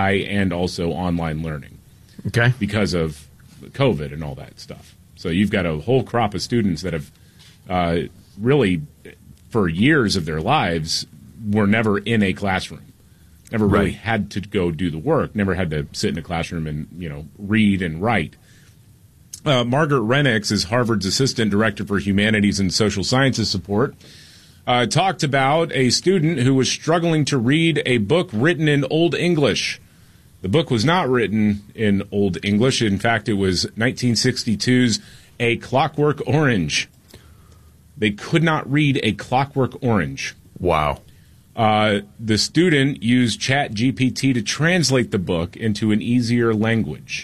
AI and also online learning. Okay. Because of COVID and all that stuff. So you've got a whole crop of students that have really, for years of their lives, were never in a classroom, never really had to go do the work, never had to sit in a classroom and, read and write. Margaret Renix is Harvard's Assistant Director for Humanities and Social Sciences Support. Talked about a student who was struggling to read a book written in Old English. The book was not written in Old English. In fact, it was 1962's A Clockwork Orange. They could not read A Clockwork Orange. Wow. The student used ChatGPT to translate the book into an easier language.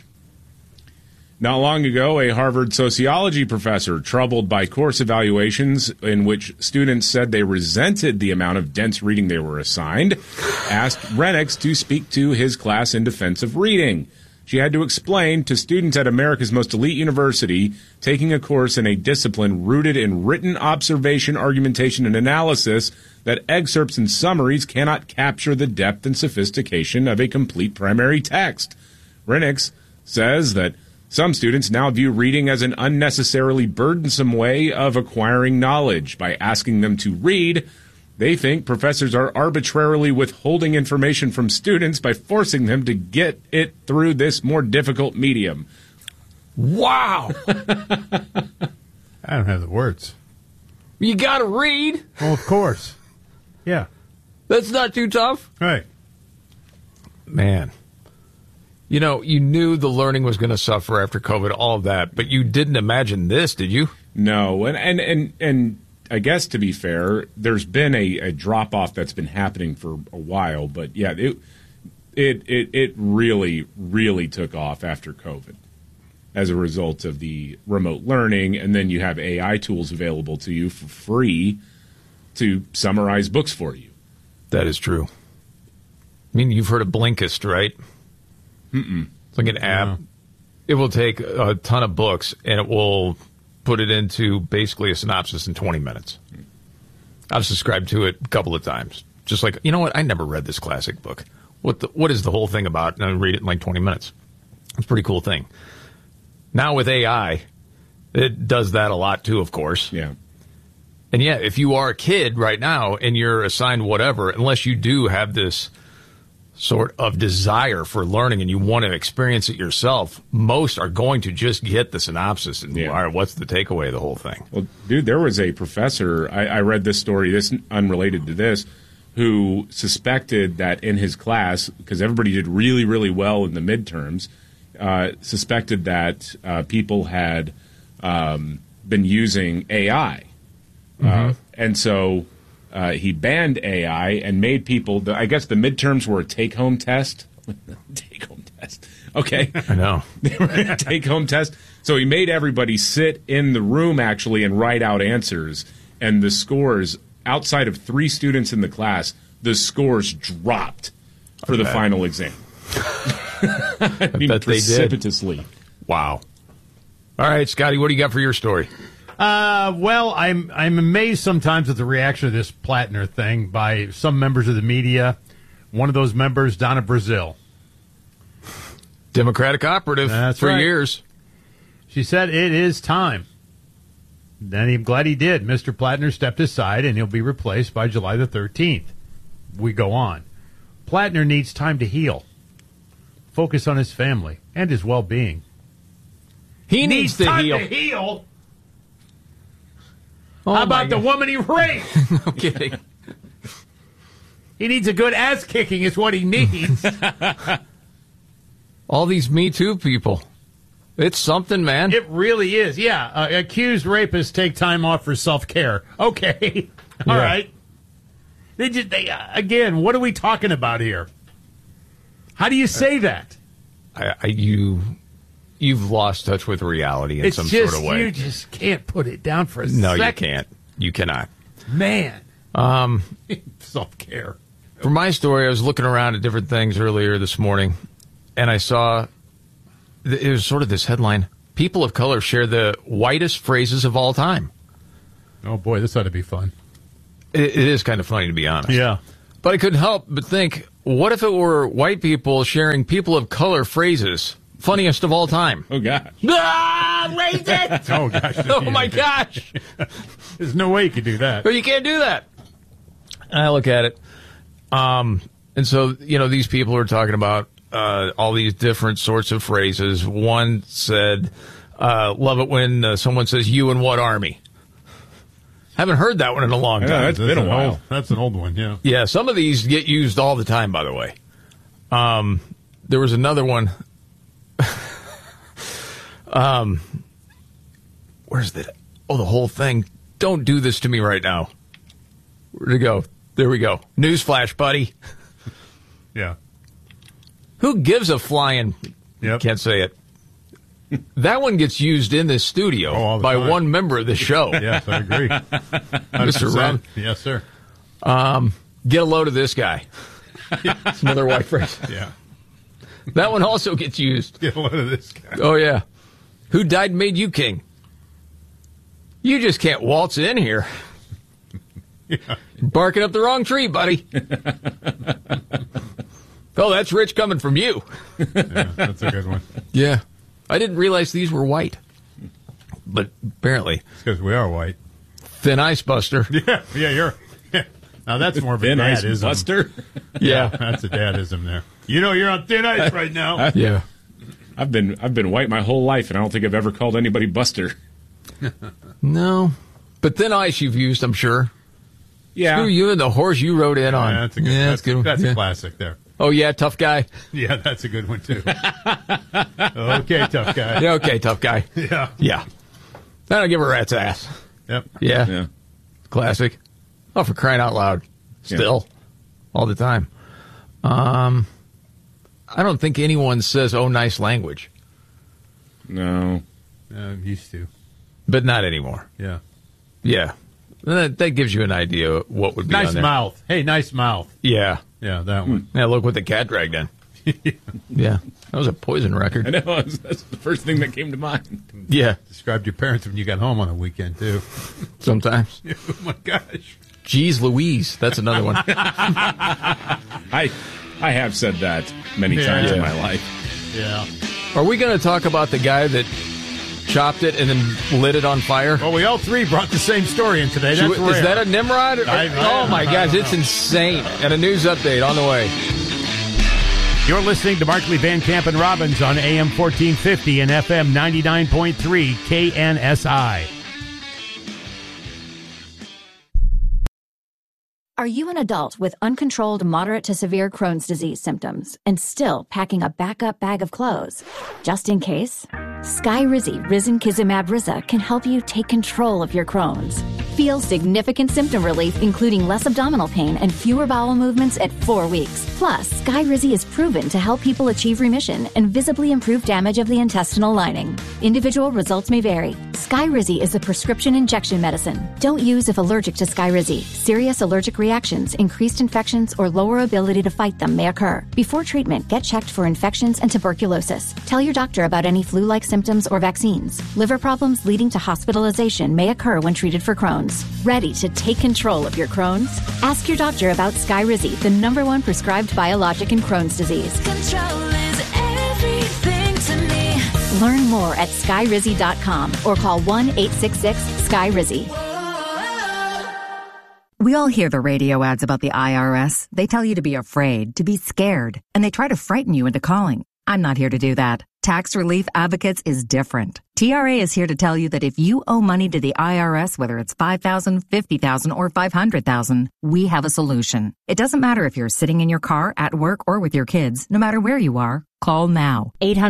Not long ago, a Harvard sociology professor, troubled by course evaluations in which students said they resented the amount of dense reading they were assigned, asked Renix to speak to his class in defense of reading. She had to explain to students at America's most elite university taking a course in a discipline rooted in written observation, argumentation, and analysis that excerpts and summaries cannot capture the depth and sophistication of a complete primary text. Renix says that some students now view reading as an unnecessarily burdensome way of acquiring knowledge. By asking them to read, they think professors are arbitrarily withholding information from students by forcing them to get it through this more difficult medium. Wow! I don't have the words. You got to read. Well, of course. Yeah. That's not too tough. Right. Man. You knew the learning was going to suffer after COVID, all of that, but you didn't imagine this, did you? No, and I guess to be fair, there's been a drop off that's been happening for a while, but yeah, it really, really took off after COVID as a result of the remote learning, and then you have AI tools available to you for free to summarize books for you. That is true. I mean, you've heard of Blinkist, right? Mm-mm. It's like an app. No. It will take a ton of books, and it will put it into basically a synopsis in 20 minutes. I've subscribed to it a couple of times. Just like, you know what? I never read this classic book. What is the whole thing about? And I read it in like 20 minutes. It's a pretty cool thing. Now with AI, it does that a lot too, of course. Yeah. And yeah, if you are a kid right now and you're assigned whatever, unless you do have this sort of desire for learning and you want to experience it yourself, most are going to just get the synopsis and all right, what's the takeaway of the whole thing? Well, dude, there was a professor, I read this story, this unrelated to this, who suspected that in his class, because everybody did really, really well in the midterms, suspected that people had been using AI. And so he banned AI and made people, I guess the midterms were a take-home test. Take-home test. Okay. I know. They were a take-home test. So he made everybody sit in the room, actually, and write out answers. And the scores, outside of 3 students in the class, the scores dropped for the final exam. I mean, bet they did. precipitously. Wow. All right, Scotty, what do you got for your story? Well, I'm amazed sometimes at the reaction of this Plattner thing by some members of the media. One of those members, Donna Brazil. Democratic operative for years. She said it is time. Then I'm glad he did. Mr. Plattner stepped aside, and he'll be replaced by July the 13th. We go on. Plattner needs time to heal. Focus on his family and his well-being. He needs to time heal. to heal? Oh, How about the woman he raped? No kidding. He needs a good ass-kicking is what he needs. All these Me Too people. It's something, man. It really is. Yeah. Accused rapists take time off for self-care. Okay. All right. Again, what are we talking about here? How do you say that? You've lost touch with reality in some sort of way. You just can't put it down for a second. No, you can't. You cannot. Man. Self-care. For my story, I was looking around at different things earlier this morning, and I saw it was sort of this headline: people of color share the whitest phrases of all time. Oh, boy, this ought to be fun. It is kind of funny, to be honest. Yeah. But I couldn't help but think, what if it were white people sharing people of color phrases? Funniest of all time. Oh, gosh. Ah, racist! Oh, gosh. Oh, my gosh. There's no way you could do that. Well, you can't do that. And I look at it. And so, these people are talking about all these different sorts of phrases. One said, love it when someone says, you and what army? Haven't heard that one in a long time. That's been a while. That's an old one, yeah. Yeah, some of these get used all the time, by the way. There was another one. Where's the whole thing? Don't do this to me right now. Where'd it go? There we go. Newsflash, buddy. Yeah. Who gives a flying? Yep. Can't say it. That one gets used in this studio by time. one member of the show. Yes, I agree. Mr. Ron. Yes, sir. Get a load of this guy. It's another white phrase. Yeah. That one also gets used. Get a load of this guy. Oh, yeah. Who died and made you king? You just can't waltz in here. Yeah. You're barking up the wrong tree, buddy. Oh, that's rich coming from you. Yeah, that's a good one. Yeah. I didn't realize these were white. But apparently. It's because we are white. Thin Ice Buster. Yeah, you're... Yeah. Now, that's more of a Thin Ice dadism. Buster. Yeah. That's a dadism there. You're on thin ice right now. Yeah. I've been white my whole life, and I don't think I've ever called anybody Buster. No. But Thin Ice you've used, I'm sure. Yeah. Screw you and the horse you rode in on. Yeah, that's a good, that's good. That's Yeah. a classic there. Oh, yeah, tough guy. Yeah, that's a good one, too. Okay, tough guy. Yeah, okay, tough guy. Yeah. Yeah. I don't give a rat's ass. Yep. Yeah. Yeah. Classic. Oh, for crying out loud. Still. All the time. I don't think anyone says, oh, nice language. No. Used to. But not anymore. Yeah. Yeah. That gives you an idea of what would be Nice on there. mouth. Hey, nice mouth. Yeah. Yeah, that one. Yeah, look what the cat dragged in. Yeah. That was a Poison I record. know. That's the first thing that came to mind. Yeah. Described your parents when you got home on a weekend, too. Sometimes. Oh, my gosh. Jeez Louise. That's another one. I have said that many times in my life. Yeah. Are we going to talk about the guy that chopped it and then lit it on fire? Well, we all three brought the same story in today. That's Is that a Nimrod? Oh, my gosh. It's insane. And a news update on the way. You're listening to Markley, Van Camp, and Robbins on AM 1450 and FM 99.3 KNSI. Are you an adult with uncontrolled moderate to severe Crohn's disease symptoms and still packing a backup bag of clothes? Just in case? Skyrizi Risankizumab Riza can help you take control of your Crohn's. Feel significant symptom relief, including less abdominal pain and fewer bowel movements at 4 weeks. Plus, Skyrizi is proven to help people achieve remission and visibly improve damage of the intestinal lining. Individual results may vary. Skyrizi is a prescription injection medicine. Don't use if allergic to Skyrizi. Serious allergic reactions, increased infections, or lower ability to fight them may occur. Before treatment, get checked for infections and tuberculosis. Tell your doctor about any flu-like symptoms or vaccines. Liver problems leading to hospitalization may occur when treated for Crohn's. Ready to take control of your Crohn's? Ask your doctor about Skyrizi, the #1 prescribed biologic in Crohn's disease. Control is everything to me. Learn more at skyrizi.com or call 1-866-SKYRIZI. We all hear the radio ads about the IRS. They tell you to be afraid, to be scared, and they try to frighten you into calling. I'm not here to do that. Tax Relief Advocates is different. TRA is here to tell you that if you owe money to the IRS, whether it's $5,000, $50,000, or $500,000, we have a solution. It doesn't matter if you're sitting in your car, at work, or with your kids. No matter where you are, call now.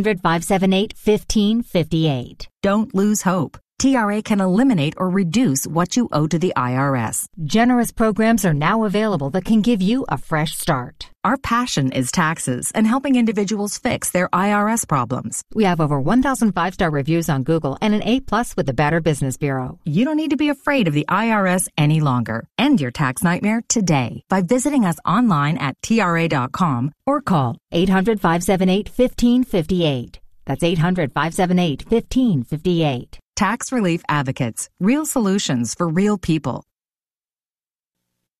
800-578-1558. Don't lose hope. TRA can eliminate or reduce what you owe to the IRS. Generous programs are now available that can give you a fresh start. Our passion is taxes and helping individuals fix their IRS problems. We have over 1,000 five-star reviews on Google and an A+ with the Better Business Bureau. You don't need to be afraid of the IRS any longer. End your tax nightmare today by visiting us online at TRA.com or call 800-578-1558. That's 800-578-1558. Tax Relief Advocates. Real solutions for real people.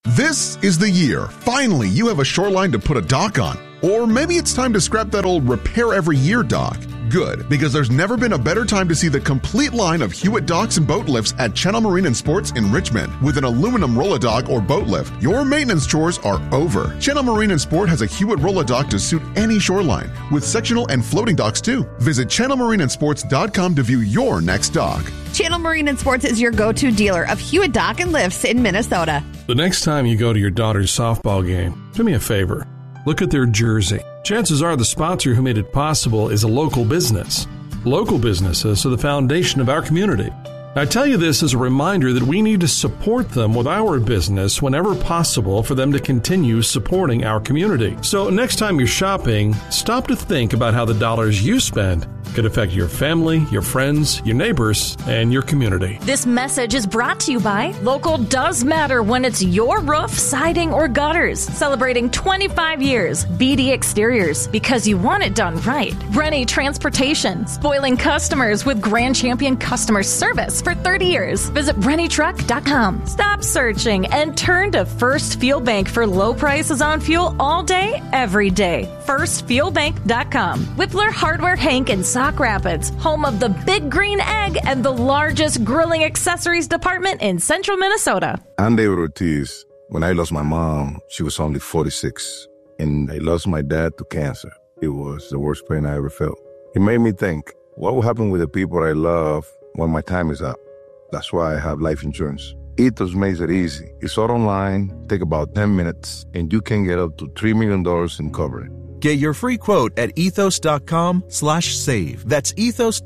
This is the year. Finally, you have a shoreline to put a dock on. Or maybe it's time to scrap that old repair every year dock. Good, because there's never been a better time to see the complete line of Hewitt docks and boat lifts at Channel Marine and Sports in Richmond. With an aluminum roll-a-dock or boat lift, your maintenance chores are over. Channel Marine and Sport has a Hewitt roll-a-dock to suit any shoreline, with sectional and floating docks too. Visit channelmarineandsports.com to view your next dock. Channel Marine and Sports is your go-to dealer of Hewitt Dock and Lifts in Minnesota. The next time you go to your daughter's softball game, do me a favor. Look at their jersey. Chances are the sponsor who made it possible is a local business. Local businesses are the foundation of our community. I tell you this as a reminder that we need to support them with our business whenever possible for them to continue supporting our community. So next time you're shopping, stop to think about how the dollars you spend could affect your family, your friends, your neighbors, and your community. This message is brought to you by Local Does Matter when it's your roof, siding, or gutters. Celebrating 25 years. BD Exteriors, because you want it done right. Rennie Transportation, spoiling customers with Grand Champion customer service for 30 years. Visit RennieTruck.com. Stop searching and turn to First Fuel Bank for low prices on fuel all day, every day. FirstFuelBank.com. Whippler Hardware Hank in Sauk Rapids, home of the Big Green Egg and the largest grilling accessories department in central Minnesota. I'm David Ortiz. When I lost my mom, she was only 46, and I lost my dad to cancer. It was the worst pain I ever felt. It made me think, what will happen with the people I love when my time is up? That's why I have life insurance. Ethos makes it easy. It's all online, take about 10 minutes, and you can get up to $3 million in coverage. Get your free quote at ethos.com/save. That's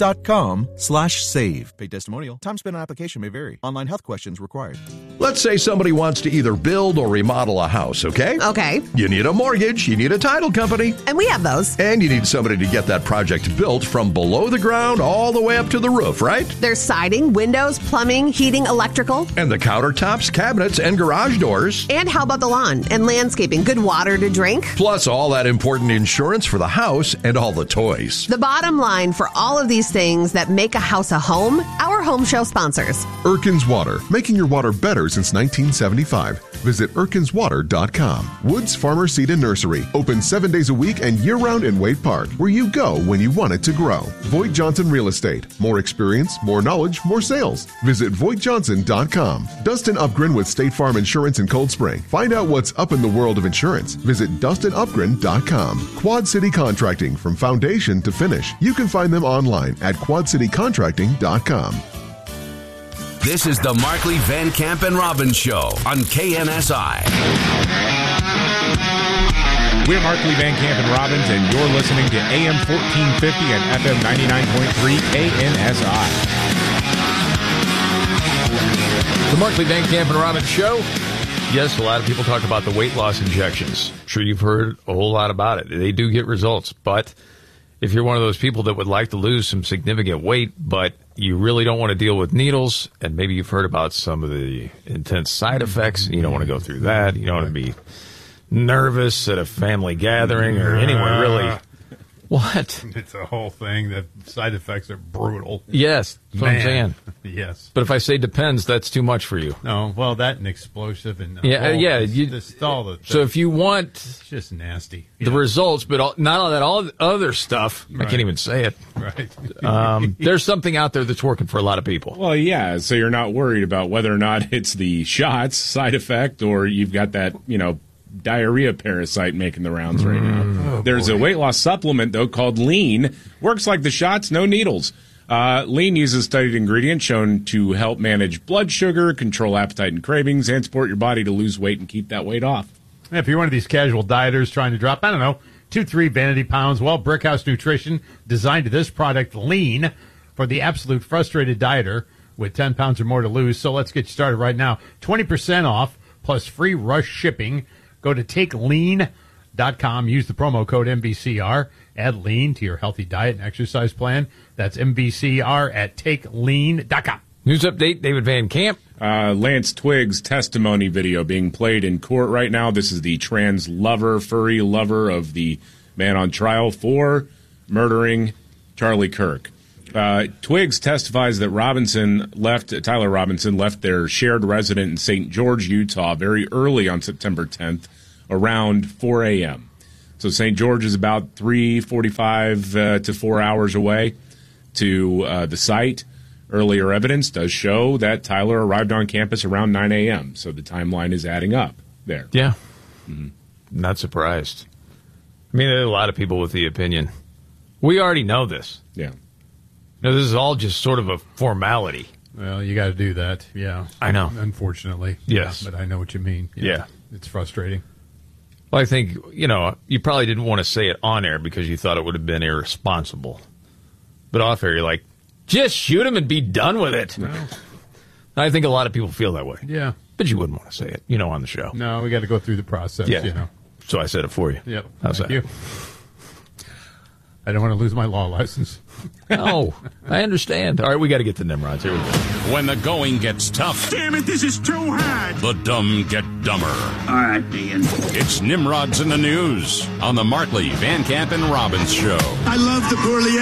ethos.com/save. Paid testimonial. Time spent on application may vary. Online health questions required. Let's say somebody wants to either build or remodel a house, okay? Okay. You need a mortgage, you need a title company. And we have those. And you need somebody to get that project built from below the ground all the way up to the roof, right? There's siding, windows, plumbing, heating, electrical. And the countertops, cabinets, and garage doors. And how about the lawn and landscaping? Good water to drink. Plus all that important insurance for the house and all the toys. The bottom line for all of these things that make a house a home, our home show sponsors. Erkin's Water, making your water better since 1975. Visit erkinswater.com. Woods Farmer Seed and Nursery, open 7 days a week and year-round in Wade Park, where you go when you want it to grow. Voigt Johnson Real Estate, more experience, more knowledge, more sales. Visit VoigtJohnson.com. Dustin Upgren with State Farm Insurance in Cold Spring. Find out what's up in the world of insurance. Visit DustinUpgren.com. Quad City Contracting, from foundation to finish. You can find them online at QuadCityContracting.com. This is the Markley, Van Camp, and Robbins Show on KNSI. We're Markley, Van Camp, and Robbins, and you're listening to AM 1450 and FM 99.3 KNSI. The Markley, Van Camp, and Robbins Show. Yes, a lot of people talk about the weight loss injections. I'm sure you've heard a whole lot about it. They do get results, but if you're one of those people that would like to lose some significant weight, but you really don't want to deal with needles, and maybe you've heard about some of the intense side effects, and you don't want to go through that. You don't want to be nervous at a family gathering or anywhere, really. What? It's a whole thing. The side effects are brutal. Yes, that's what I'm saying. Yes. But if I say depends, that's too much for you. No, well, that and explosive and so if you want, it's just nasty. The results, but not all that other stuff. Right. I can't even say it. Right. There's something out there that's working for a lot of people. Well, yeah. So you're not worried about whether or not it's the shots side effect or you've got that, diarrhea parasite making the rounds right now. There's a weight loss supplement, though, called Lean. Works like the shots, no needles. Lean uses studied ingredients shown to help manage blood sugar, control appetite and cravings, and support your body to lose weight and keep that weight off. If you're one of these casual dieters trying to drop, 2-3 vanity pounds, well, Brickhouse Nutrition designed this product, Lean, for the absolute frustrated dieter with 10 pounds or more to lose. So let's get you started right now. 20% off plus free rush shipping. Go to TakeLean.com. Use the promo code MVCR. Add Lean to your healthy diet and exercise plan. That's MVCR at TakeLean.com. News update, David Van Camp. Lance Twiggs' testimony video being played in court right now. This is the trans lover, furry lover of the man on trial for murdering Charlie Kirk. Twiggs testifies that Tyler Robinson left their shared residence in St. George, Utah, very early on September 10th, around 4 a.m. So St. George is about 3:45 to 4 hours away to the site. Earlier evidence does show that Tyler arrived on campus around 9 a.m., so the timeline is adding up there. Yeah. Not surprised. I mean, there are a lot of people with the opinion. We already know this. Yeah. This is all just sort of a formality. Well, you got to do that. Yeah. I know. Unfortunately. Yes. Yeah, but I know what you mean. Yeah. It's frustrating. Well, I think, you probably didn't want to say it on air because you thought it would have been irresponsible. But off air, you're like, just shoot him and be done with it. No. I think a lot of people feel that way. Yeah. But you wouldn't want to say it, on the show. No, we got to go through the process, Yeah. So I said it for you. Yep. How's Thank that? you. I don't want to lose my law license. No, I understand. All right, we got to get to Nimrods. Here we go. When the going gets tough. Damn it, this is too hard. The dumb get dumber. All right, Ian. It's Nimrods in the News on the Markley, Van Camp, and Robbins Show. I love the poorly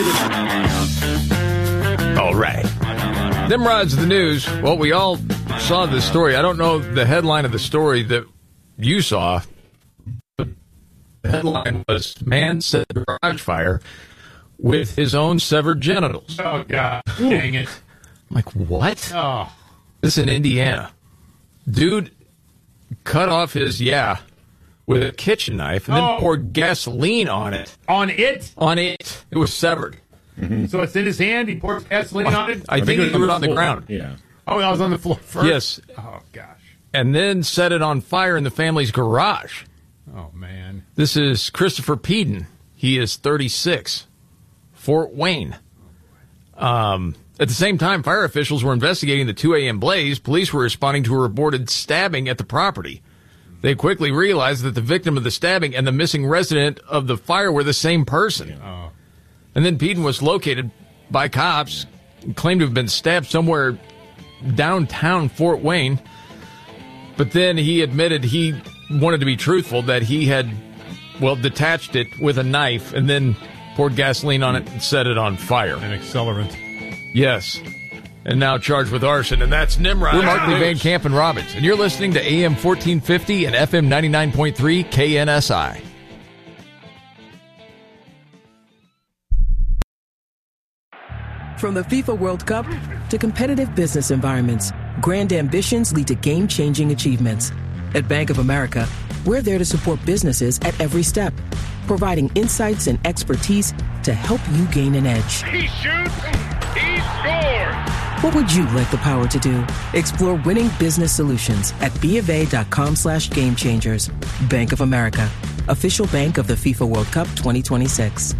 educated. All right. Nimrods in the News. Well, we all saw this story. I don't know the headline of the story that you saw. The headline was, man set garage fire with his own severed genitals. Oh, God. Dang it. I'm like, what? Oh. This is in Indiana. Dude cut off his, with a kitchen knife and then poured gasoline on it. On it? On it. It was severed. Mm-hmm. So it's in his hand. He poured gasoline on it? I think he threw it on the ground. Yeah. Oh, I was on the floor first? Yes. Oh, gosh. And then set it on fire in the family's garage. Oh, man. This is Christopher Peden. He is 36. Fort Wayne. At the same time, fire officials were investigating the 2 a.m. blaze. Police were responding to a reported stabbing at the property. They quickly realized that the victim of the stabbing and the missing resident of the fire were the same person. Oh. And then Peden was located by cops and claimed to have been stabbed somewhere downtown Fort Wayne. But then he admitted he wanted to be truthful, that he had, detached it with a knife and then poured gasoline on it and set it on fire. An accelerant. Yes. And now charged with arson. And that's Nimrod. We're Markley, Van Camp, and Robbins. And you're listening to AM 1450 and FM 99.3 KNSI. From the FIFA World Cup to competitive business environments, grand ambitions lead to game-changing achievements. At Bank of America, we're there to support businesses at every step, providing insights and expertise to help you gain an edge. He shoots, he scores. What would you like the power to do? Explore winning business solutions at BofA.com/gamechangers. Bank of America, official bank of the FIFA World Cup 2026.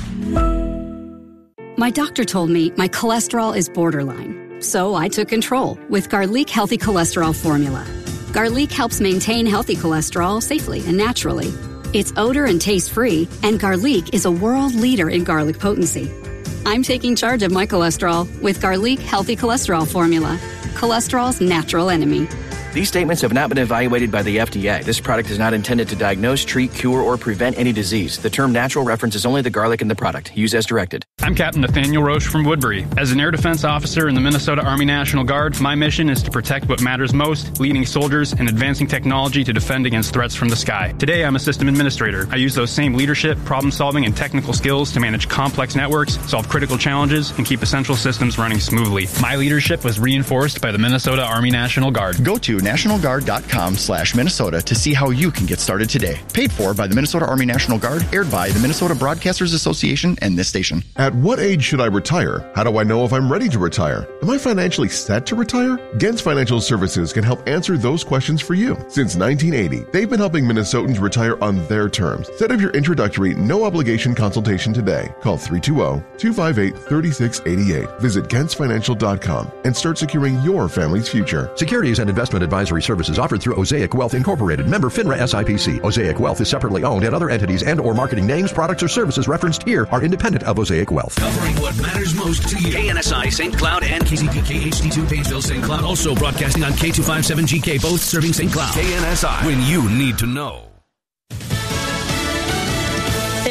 My doctor told me my cholesterol is borderline, so I took control with Garlic Healthy Cholesterol Formula. Garlic helps maintain healthy cholesterol safely and naturally. It's odor and taste-free, and Garlic is a world leader in garlic potency. I'm taking charge of my cholesterol with Garlic Healthy Cholesterol Formula, cholesterol's natural enemy. These statements have not been evaluated by the FDA. This product is not intended to diagnose, treat, cure, or prevent any disease. The term natural references only the garlic in the product. Use as directed. I'm Captain Nathaniel Roche from Woodbury. As an air defense officer in the Minnesota Army National Guard, my mission is to protect what matters most, leading soldiers and advancing technology to defend against threats from the sky. Today, I'm a system administrator. I use those same leadership, problem-solving, and technical skills to manage complex networks, solve critical challenges, and keep essential systems running smoothly. My leadership was reinforced by the Minnesota Army National Guard. Go to nationalguard.com/Minnesota to see how you can get started today. Paid for by the Minnesota Army National Guard, aired by the Minnesota Broadcasters Association and this station. At what age should I retire? How do I know if I'm ready to retire? Am I financially set to retire? Gens Financial Services can help answer those questions for you. Since 1980, they've been helping Minnesotans retire on their terms. Set up your introductory, no-obligation consultation today. Call 320-258-3688. Visit GentsFinancial.com and start securing your family's future. Securities and investment advisory services offered through Osaic Wealth Incorporated, member FINRA SIPC. Osaic Wealth is separately owned, and other entities and or marketing names, products, or services referenced here are independent of Osaic Wealth. Covering what matters most to you. KNSI St. Cloud and KCPK HD2 Painesville St. Cloud. Also broadcasting on K257GK, both serving St. Cloud. KNSI, when you need to know. They're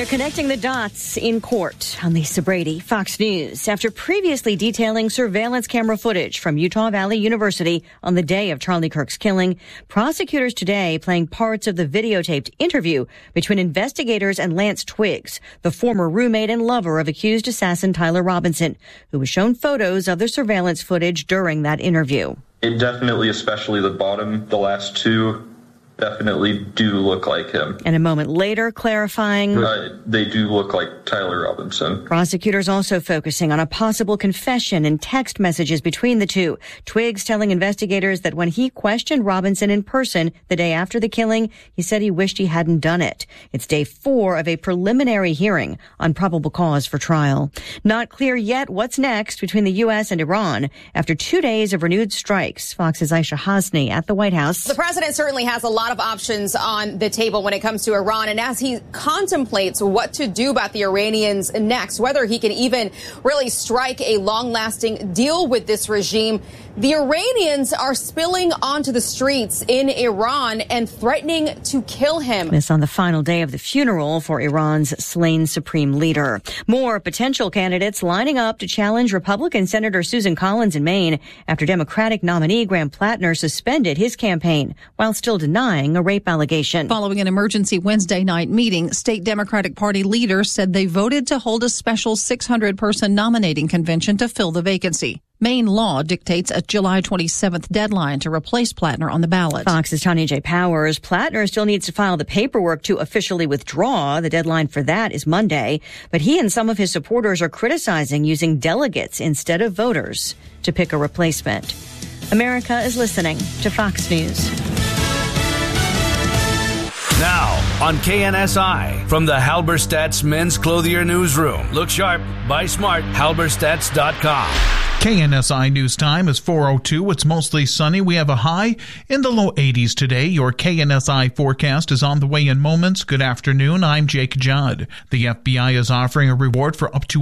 They're connecting the dots in court. I'm Lisa Brady, Fox News. After previously detailing surveillance camera footage from Utah Valley University on the day of Charlie Kirk's killing, prosecutors today playing parts of the videotaped interview between investigators and Lance Twiggs, the former roommate and lover of accused assassin Tyler Robinson, who was shown photos of the surveillance footage during that interview. It definitely, especially the bottom, the last two, definitely do look like him. And a moment later, clarifying, they do look like Tyler Robinson. Prosecutors also focusing on a possible confession and text messages between the two. Twiggs telling investigators that when he questioned Robinson in person the day after the killing, he said he wished he hadn't done it. It's day 4 of a preliminary hearing on probable cause for trial. Not clear yet what's next between the U.S. and Iran after 2 days of renewed strikes. Fox's Aisha Hasni at the White House. The president certainly has a lot of options on the table when it comes to Iran, and as he contemplates what to do about the Iranians next, whether he can even really strike a long-lasting deal with this regime, the Iranians are spilling onto the streets in Iran and threatening to kill him. This on the final day of the funeral for Iran's slain supreme leader. More potential candidates lining up to challenge Republican Senator Susan Collins in Maine after Democratic nominee Graham Plattner suspended his campaign while still denying a rape allegation. Following an emergency Wednesday night meeting, state Democratic Party leaders said they voted to hold a special 600-person nominating convention to fill the vacancy. Maine law dictates a July 27th deadline to replace Plattner on the ballot. Fox's Tanya J. Powers. Plattner still needs to file the paperwork to officially withdraw. The deadline for that is Monday. But he and some of his supporters are criticizing using delegates instead of voters to pick a replacement. America is listening to Fox News. Now, on KNSI, from the Halberstadt's Men's Clothier Newsroom. Look sharp, buy smart, halberstats.com. KNSI News Time is 4:02. It's mostly sunny. We have a high in the low 80s today. Your KNSI forecast is on the way in moments. Good afternoon. I'm Jake Judd. The FBI is offering a reward for up to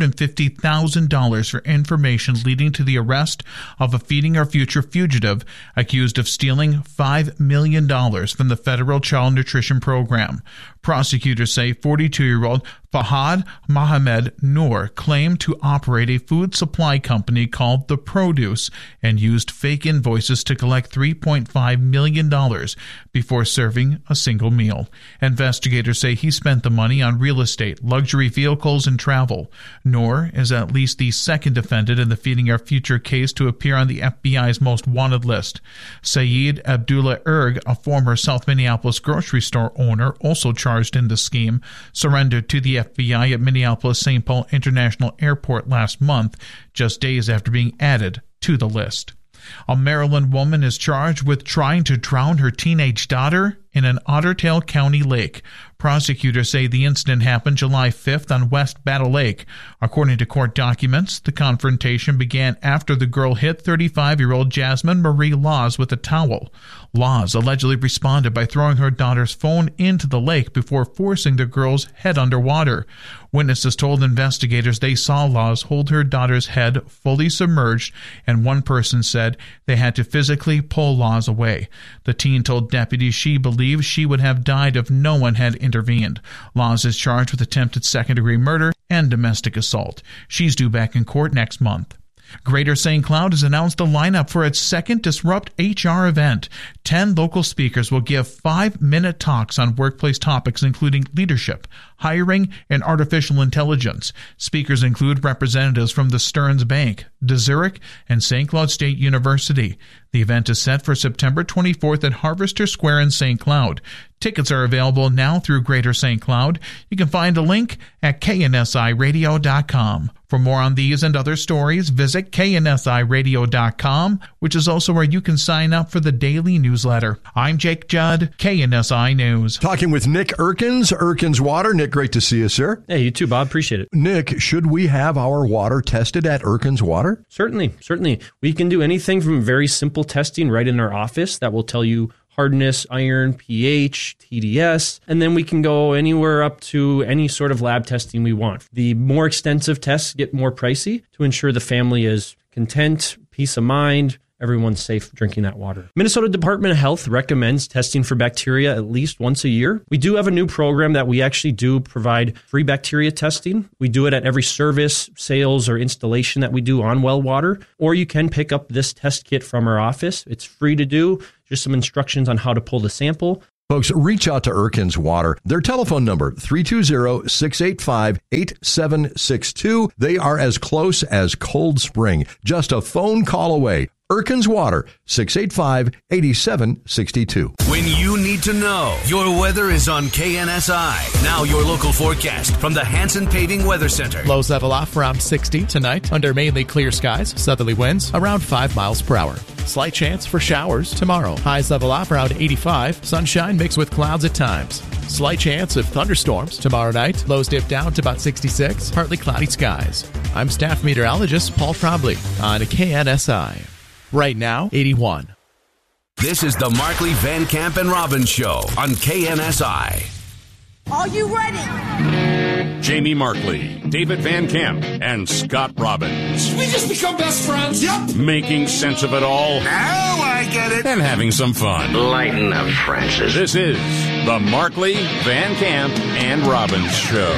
$150,000 for information leading to the arrest of a Feeding Our Future fugitive accused of stealing $5 million from the federal child nutrition program. Prosecutors say 42-year-old Fahad Mohamed Noor claimed to operate a food supply company called The Produce and used fake invoices to collect $3.5 million before serving a single meal. Investigators say he spent the money on real estate, luxury vehicles, and travel. Noor is at least the second defendant in the Feeding Our Future case to appear on the FBI's most wanted list. Sayed Abdullah Erg, a former South Minneapolis grocery store owner, also charged in the scheme, surrendered to the FBI at Minneapolis-St. Paul International Airport last month, just days after being added to the list. A Maryland woman is charged with trying to drown her teenage daughter in an Otter Tail County lake. Prosecutors say the incident happened July 5th on West Battle Lake. According to court documents, the confrontation began after the girl hit 35-year-old Jasmine Marie Laws with a towel. Laws allegedly responded by throwing her daughter's phone into the lake before forcing the girl's head underwater. Witnesses told investigators they saw Laws hold her daughter's head fully submerged, and one person said they had to physically pull Laws away. The teen told deputies she believed she would have died if no one had intervened. Laws is charged with attempted second-degree murder and domestic assault. She's due back in court next month. Greater St. Cloud has announced a lineup for its second Disrupt HR event. 10 local speakers will give 5-minute talks on workplace topics including leadership, hiring, and artificial intelligence. Speakers include representatives from the Stearns Bank, De Zurich, and St. Cloud State University. The event is set for September 24th at Harvester Square in St. Cloud. Tickets are available now through Greater St. Cloud. You can find a link at KNSIRadio.com. For more on these and other stories, visit KNSIRadio.com, which is also where you can sign up for the daily newsletter. I'm Jake Judd, KNSI News. Talking with Nick Erkins, Erkins Water. Nick, great to see you, sir. Hey, you too, Bob. Appreciate it. Nick, should we have our water tested at Erkins Water? Certainly. We can do anything from very simple testing right in our office that will tell you hardness, iron, pH, TDS, and then we can go anywhere up to any sort of lab testing we want. The more extensive tests get more pricey to ensure the family is content, peace of mind, everyone's safe drinking that water. Minnesota Department of Health recommends testing for bacteria at least once a year. We do have a new program that we actually do provide free bacteria testing. We do it at every service, sales, or installation that we do on well water, or you can pick up this test kit from our office. It's free to do, just some instructions on how to pull the sample. Folks, reach out to Erkins Water. Their telephone number, 320-685-8762. They are as close as Cold Spring. Just a phone call away. Erkins Water, 685-8762. When you need to know, your weather is on KNSI. Now your local forecast from the Hanson Paving Weather Center. Lows level off around 60 tonight under mainly clear skies. Southerly winds around 5 miles per hour. Slight chance for showers tomorrow. Highs level off around 85. Sunshine mixed with clouds at times. Slight chance of thunderstorms tomorrow night. Lows dip down to about 66. Partly cloudy skies. I'm staff meteorologist Paul Trombley on KNSI. Right now, 81. This is the Markley, Van Camp, and Robbins Show on KNSI. Are you ready? Jamie Markley, David Van Camp, and Scott Robbins. We just become best friends. Yep. Making sense of it all. Now I get it. And having some fun. Lighten up, Francis. This is the Markley, Van Camp, and Robbins Show.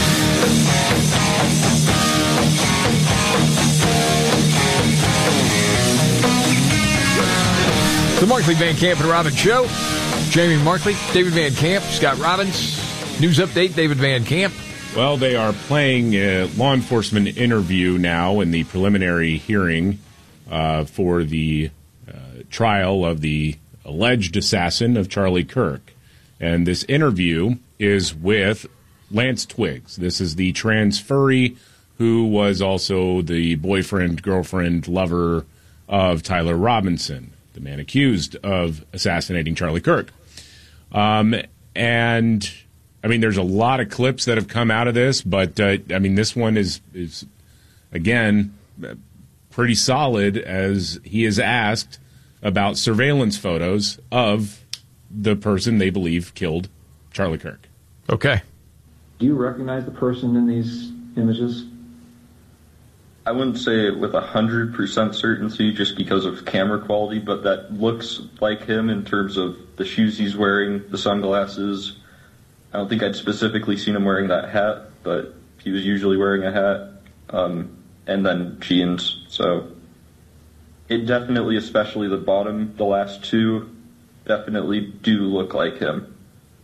The Markley, Van Camp, and Robbins Show. Jamie Markley, David Van Camp, Scott Robbins. News update, David Van Camp. Well, they are playing a law enforcement interview now in the preliminary hearing for the trial of the alleged assassin of Charlie Kirk. And this interview is with Lance Twiggs. This is the transferee who was also the boyfriend, girlfriend, lover of Tyler Robinson, the man accused of assassinating Charlie Kirk. And, I mean, there's a lot of clips that have come out of this, but, I mean, this one is again, pretty solid as he is asked about surveillance photos of the person they believe killed Charlie Kirk. Okay. Do you recognize the person in these images? I wouldn't say it with 100% certainty just because of camera quality, but that looks like him in terms of the shoes he's wearing, the sunglasses. I don't think I'd specifically seen him wearing that hat, but he was usually wearing a hat, and then jeans. So it definitely, especially the bottom, the last two, definitely do look like him.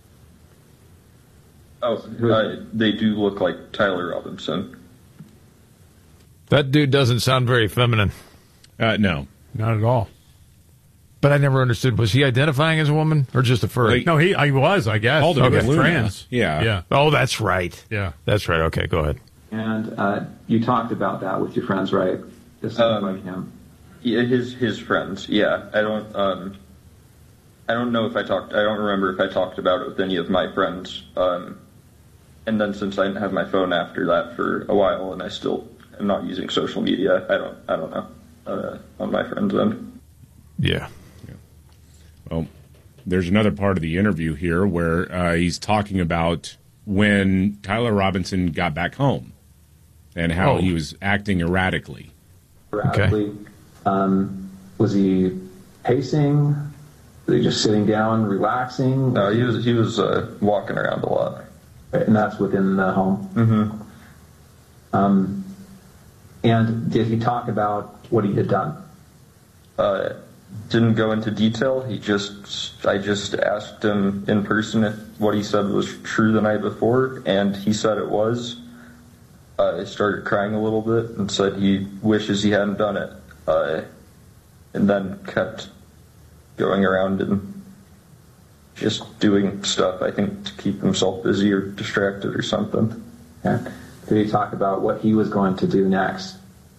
They do look like Tyler Robinson. That dude doesn't sound very feminine. No. Not at all. But I never understood. Was he identifying as a woman or just a furry? No, he was, I guess. Called him trans. Yeah. Oh, that's right. Yeah. That's right. Okay, go ahead. And you talked about that with your friends, right? This sounds like him. Yeah, his friends. Yeah, I don't know if I talked. I don't remember if I talked about it with any of my friends. And then since I didn't have my phone after that for a while, and I still am not using social media, I don't know on my friends' end. Yeah. Well, there's another part of the interview here where he's talking about when Tyler Robinson got back home and how he was acting erratically. Erratically? Okay. Was he pacing? Was he just sitting down, relaxing? No, he was walking around a lot. And that's within the home? Mm-hmm. And did he talk about what he had done? Didn't go into detail. I just asked him in person if what he said was true the night before, and he said it was. I started crying a little bit and said he wishes he hadn't done it, and then kept going around and just doing stuff, I think, to keep himself busy or distracted or something. Yeah. Did he talk about what he was going to do next?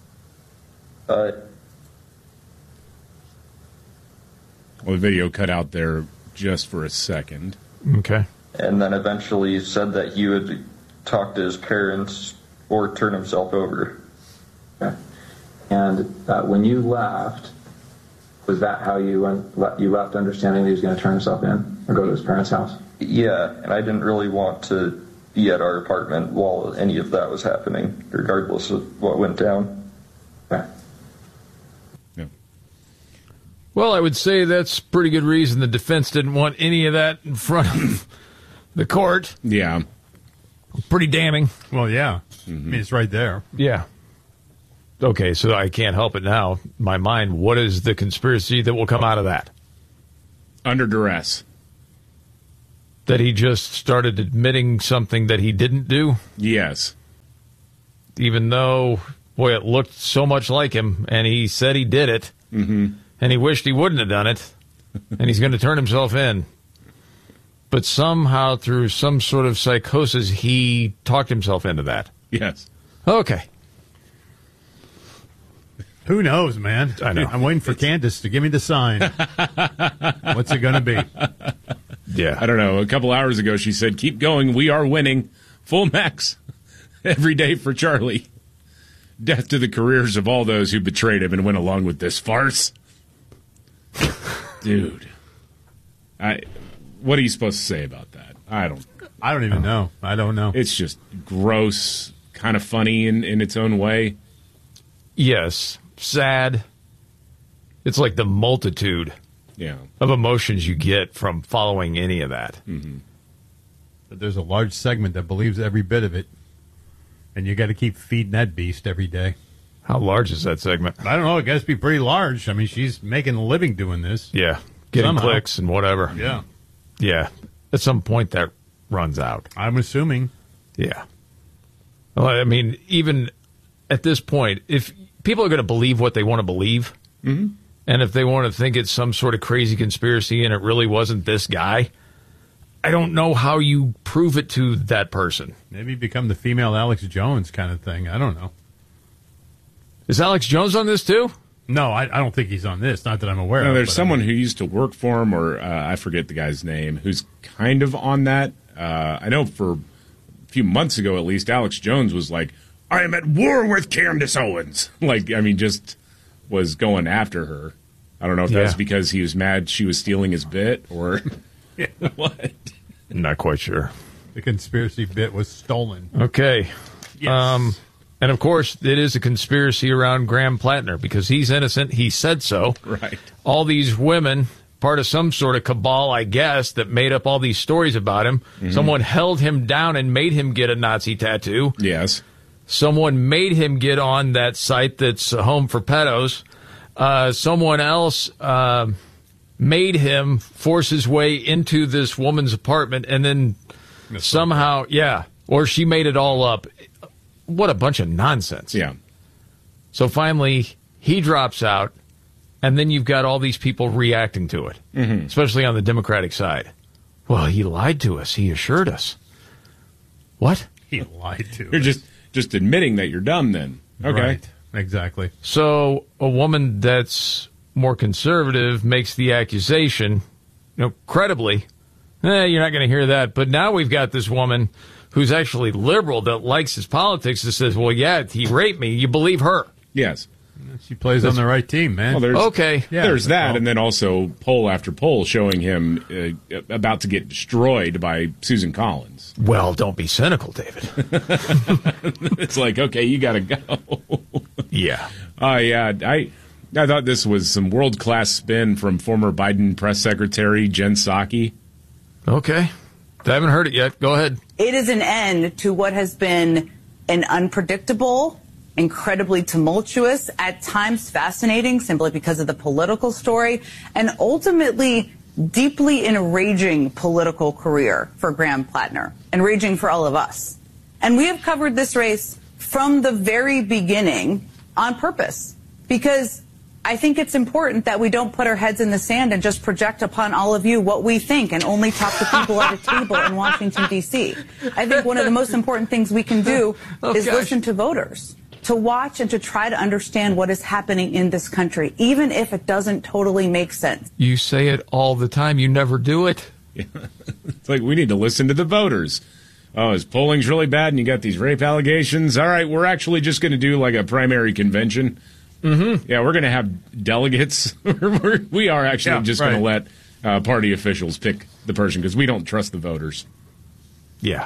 Well, the video cut out there just for a second. Okay. And then eventually said that he would talk to his parents or turn himself over. Okay. And when you left, was that how you left, understanding that he was going to turn himself in or go to his parents' house? Yeah, and I didn't really want to be at our apartment while any of that was happening, regardless of what went down. Okay. Yeah. Well, I would say that's pretty good reason the defense didn't want any of that in front of the court. Yeah. Pretty damning. Well, yeah. I mean, it's right there. Yeah. Okay, so I can't help it now. My mind, what is the conspiracy that will come out of that? Under duress. That he just started admitting something that he didn't do? Yes. Even though, boy, it looked so much like him, and he said he did it, and he wished he wouldn't have done it, and he's going to turn himself in. But somehow, through some sort of psychosis, he talked himself into that. Yes. Okay. Who knows, man? I know. I'm waiting for Candace to give me the sign. What's it going to be? Yeah. I don't know. A couple hours ago, she said, keep going. We are winning. Full max. Every day for Charlie. Death to the careers of all those who betrayed him and went along with this farce. Dude. What are you supposed to say about that? I don't even know. I don't know. It's just gross, kind of funny in its own way. Yes. Sad. It's like the multitude of emotions you get from following any of that. But there's a large segment that believes every bit of it. And you got to keep feeding that beast every day. How large is that segment? I don't know. It got to be pretty large. I mean, she's making a living doing this. Yeah. Getting Somehow. clicks and whatever. Yeah. Yeah. At some point, that runs out. I'm assuming. Yeah. Well, I mean, even at this point, if people are going to believe what they want to believe, and if they want to think it's some sort of crazy conspiracy and it really wasn't this guy, I don't know how you prove it to that person. Maybe become the female Alex Jones kind of thing. I don't know. Is Alex Jones on this too? No, I don't think he's on this. Not that I'm aware of. There's someone who used to work for him, or I forget the guy's name, who's kind of on that. I know for a few months ago, at least, Alex Jones was like, I am at war with Candace Owens. Just was going after her. I don't know if that's because he was mad she was stealing his bit, or what. Not quite sure. The conspiracy bit was stolen. Okay. Yes. And, of course, it is a conspiracy around Graham Plattner because he's innocent. He said so. Right. All these women, part of some sort of cabal, I guess, that made up all these stories about him. Someone held him down and made him get a Nazi tattoo. Yes. Someone made him get on that site that's home for pedos. Someone else made him force his way into this woman's apartment and then somehow, or she made it all up. What a bunch of nonsense. Yeah. So finally, he drops out, and then you've got all these people reacting to it, especially on the Democratic side. Well, he lied to us. He assured us. What? He lied to You're us. just admitting that you're dumb then. Okay. Right. Exactly. So a woman that's more conservative makes the accusation, credibly. You're not going to hear that. But now we've got this woman who's actually liberal that likes his politics that says, well, yeah, he raped me. You believe her. Yes. She plays on the right team, man. Well, okay. There's that, and then also poll after poll showing him about to get destroyed by Susan Collins. Well, don't be cynical, David. It's like, okay, you got to go. Yeah. I thought this was some world-class spin from former Biden press secretary Jen Psaki. Okay. I haven't heard it yet. Go ahead. It is an end to what has been an unpredictable, incredibly tumultuous, at times fascinating simply because of the political story, and ultimately deeply enraging political career for Graham Plattner, enraging for all of us. And we have covered this race from the very beginning on purpose, because I think it's important that we don't put our heads in the sand and just project upon all of you what we think and only talk to people at a table in Washington, D.C. I think one of the most important things we can do is listen to voters, to watch and to try to understand what is happening in this country, even if it doesn't totally make sense. You say it all the time. You never do it. It's like, we need to listen to the voters. Oh, his polling's really bad and you got these rape allegations. All right, we're actually just going to do like a primary convention. Yeah, we're going to have delegates. We are actually just going to let party officials pick the person because we don't trust the voters. Yeah.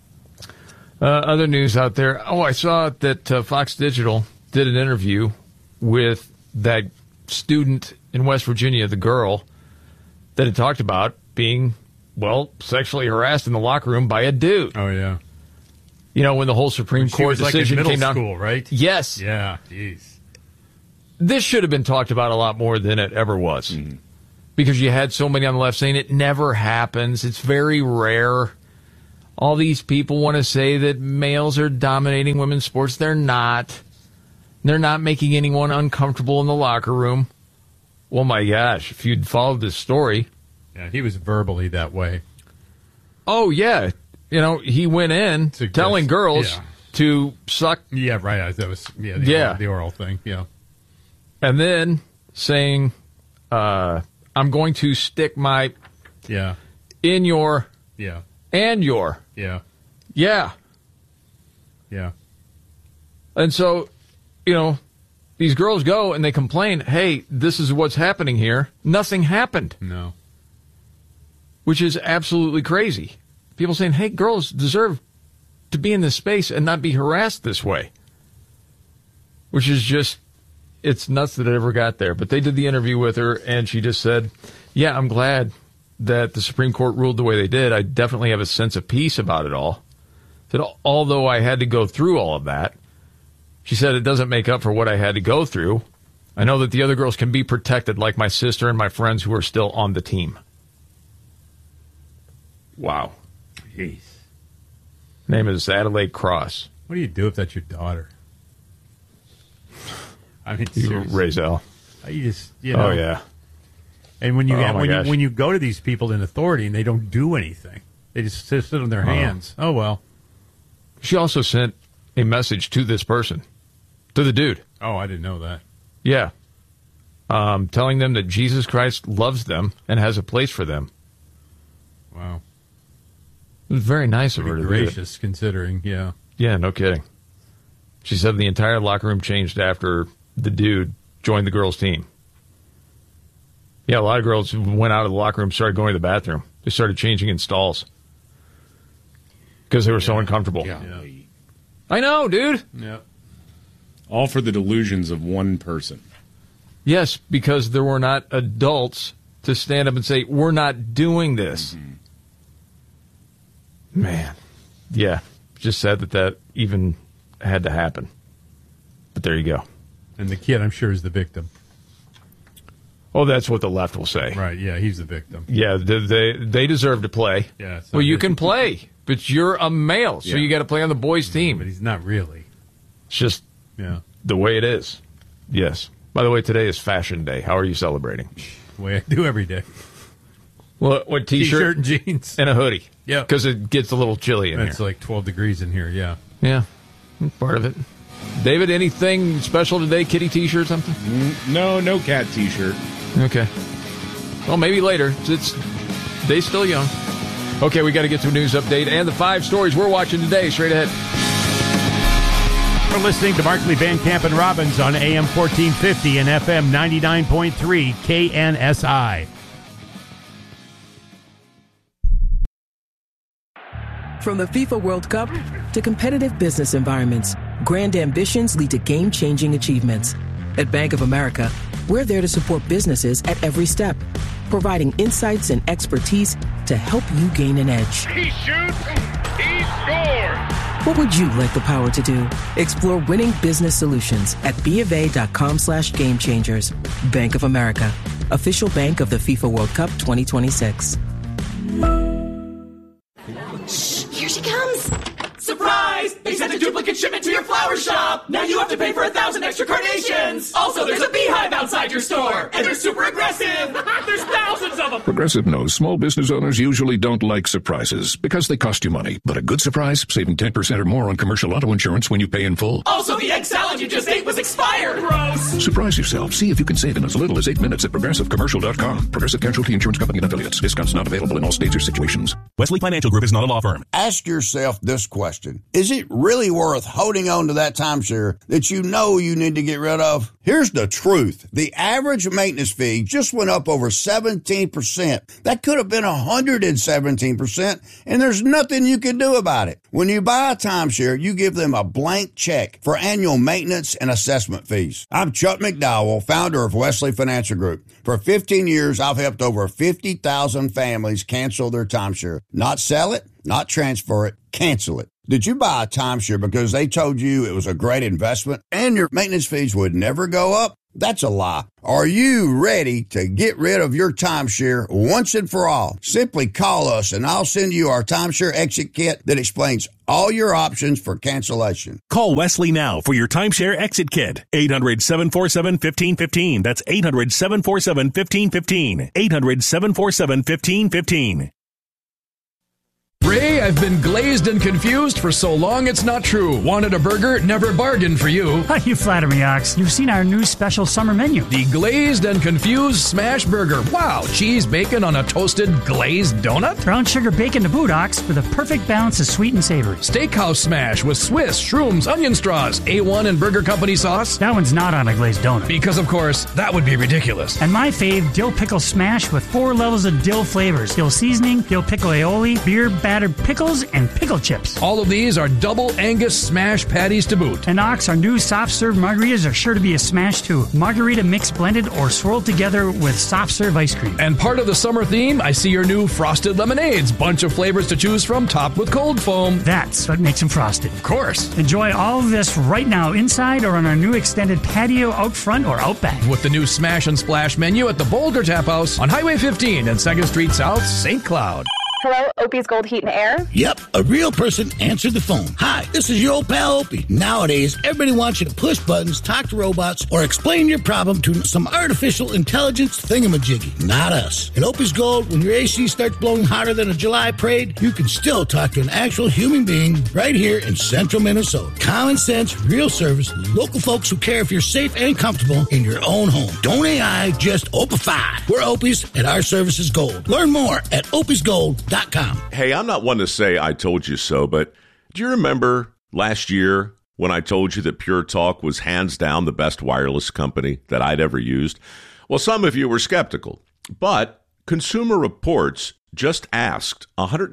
Other news out there. Oh, I saw that Fox Digital did an interview with that student in West Virginia, the girl that had talked about being, sexually harassed in the locker room by a dude. Oh, yeah. You know, when the whole Supreme Court decision came down. School, right? Yes. Yeah, jeez. This should have been talked about a lot more than it ever was. Mm-hmm. Because you had so many on the left saying it never happens. It's very rare. All these people want to say that males are dominating women's sports. They're not. They're not making anyone uncomfortable in the locker room. Well, my gosh, if you'd followed this story. Yeah, he was verbally that way. Oh, yeah. You know, he went in telling girls to suck. Yeah, right. That was the oral thing. Yeah. And then saying, I'm going to stick my in your and your. Yeah. Yeah. Yeah. And so, you know, these girls go and they complain, hey, this is what's happening here. Nothing happened. No. Which is absolutely crazy. People saying, hey, girls deserve to be in this space and not be harassed this way. Which is just, it's nuts that it ever got there. But they did the interview with her, and she just said, yeah, I'm glad that the Supreme Court ruled the way they did. I definitely have a sense of peace about it all. That although I had to go through all of that, she said it doesn't make up for what I had to go through. I know that the other girls can be protected like my sister and my friends who are still on the team. Wow. Jeez. Name is Adelaide Cross. What do you do if that's your daughter? I mean, Razel. You just, you know. Oh, yeah. And when you go to these people in authority and they don't do anything, they just sit on their hands. Oh, well. She also sent a message to this person, to the dude. Oh, I didn't know that. Yeah. Telling them that Jesus Christ loves them and has a place for them. Wow. It was very nice of her to do it. Gracious, considering, yeah. Yeah, no kidding. She said the entire locker room changed after the dude joined the girls' team. Yeah, a lot of girls went out of the locker room, started going to the bathroom. They started changing in stalls because they were so uncomfortable. Yeah. I know, dude. Yeah. All for the delusions of one person. Yes, because there were not adults to stand up and say, we're not doing this. Mm-hmm. Man. Yeah. Just sad that even had to happen. But there you go. And the kid, I'm sure, is the victim. Oh, that's what the left will say. Right, yeah, he's the victim. Yeah, they deserve to play. Yeah. Well, you can play, but you're a male, so you got to play on the boys' team. But he's not really. It's just the way it is. Yes. By the way, today is Fashion Day. How are you celebrating? The way I do every day. What T-shirt and jeans. And a hoodie. Yeah. Because it gets a little chilly in here. It's like 12 degrees in here, yeah. Yeah. Part of it. David, anything special today? Kitty T-shirt or something? No cat T-shirt. Okay. Well, maybe later. They're still young. Okay, we got to get to a news update and the 5 stories we're watching today. Straight ahead. We're listening to Markley, Van Camp, and Robbins on AM 1450 and FM 99.3 KNSI. From the FIFA World Cup to competitive business environments, grand ambitions lead to game-changing achievements. At Bank of America, we're there to support businesses at every step, providing insights and expertise to help you gain an edge. He shoots, he scores! What would you like the power to do? Explore winning business solutions at BofA.com/gamechangers. Bank of America, official bank of the FIFA World Cup 2026. Here she comes! Surprise! They sent a duplicate shipment to your flower shop! Now you have to pay for 1,000 extra carnations! Also, there's a beehive outside your store! And they're super aggressive! There's thousands of them! Progressive knows small business owners usually don't like surprises because they cost you money. But a good surprise, saving 10% or more on commercial auto insurance when you pay in full. Also, the egg salad you just ate was expired! Gross! Surprise yourself. See if you can save in as little as 8 minutes at ProgressiveCommercial.com. Progressive Casualty Insurance Company and Affiliates. Discounts not available in all states or situations. Wesley Financial Group is not a law firm. Ask yourself this question. Is it really worth holding on to that timeshare that you know you need to get rid of? Here's the truth. The average maintenance fee just went up over 17%. That could have been 117%, and there's nothing you can do about it. When you buy a timeshare, you give them a blank check for annual maintenance and assessment fees. I'm Chuck McDowell, founder of Wesley Financial Group. For 15 years, I've helped over 50,000 families cancel their timeshare. Not sell it, not transfer it, cancel it. Did you buy a timeshare because they told you it was a great investment and your maintenance fees would never go up? That's a lie. Are you ready to get rid of your timeshare once and for all? Simply call us and I'll send you our timeshare exit kit that explains all your options for cancellation. Call Wesley now for your timeshare exit kit. 800-747-1515. That's 800-747-1515. 800-747-1515. Ray, I've been glazed and confused for so long it's not true. Wanted a burger? Never bargained for you. You flatter me, Ox. You've seen our new special summer menu. The Glazed and Confused Smash Burger. Wow, cheese bacon on a toasted glazed donut? Brown sugar bacon to boot, Ox, with a perfect balance of sweet and savory. Steakhouse smash with Swiss, shrooms, onion straws, A1 and Burger Company sauce? That one's not on a glazed donut. Because, of course, that would be ridiculous. And my fave, dill pickle smash with 4 levels of dill flavors. Dill seasoning, dill pickle aioli, beer battered pickles, and pickle chips. All of these are double Angus smash patties to boot. And Ox, our new soft serve margaritas are sure to be a smash too. Margarita mix blended or swirled together with soft serve ice cream. And part of the summer theme, I see your new frosted lemonades. Bunch of flavors to choose from, topped with cold foam. That's what makes them frosted. Of course. Enjoy all of this right now inside or on our new extended patio out front or out back. With the new Smash and Splash menu at the Boulder Tap House on Highway 15 and 2nd Street South, St. Cloud. Hello, Opie's Gold Heat and Air? Yep, a real person answered the phone. Hi, this is your old pal Opie. Nowadays, everybody wants you to push buttons, talk to robots, or explain your problem to some artificial intelligence thingamajiggy. Not us. At Opie's Gold, when your AC starts blowing hotter than a July parade, you can still talk to an actual human being right here in central Minnesota. Common sense, real service, local folks who care if you're safe and comfortable in your own home. Don't AI, just Opify. We're Opie's and our service is gold. Learn more at opiesgold.com. Hey, I'm not one to say I told you so, but do you remember last year when I told you that Pure Talk was hands down the best wireless company that I'd ever used? Well, some of you were skeptical, but Consumer Reports just asked